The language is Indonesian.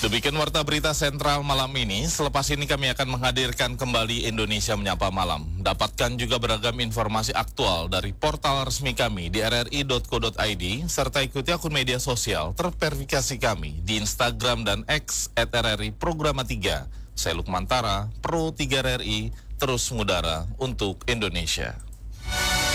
Demikian warta berita sentral malam ini. Selepas ini kami akan menghadirkan kembali Indonesia Menyapa Malam. Dapatkan juga beragam informasi aktual dari portal resmi kami di rri.co.id serta ikuti akun media sosial terverifikasi kami di Instagram dan X @RRI Programa 3. Saya Lukman Tara, Pro 3 RRI, terus mengudara untuk Indonesia.